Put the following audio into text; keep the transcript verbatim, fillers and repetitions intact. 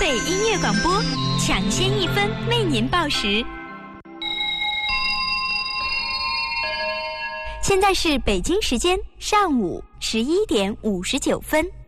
北音乐广播，抢先一分为您报时。现在是北京时间上午十一点五十九分。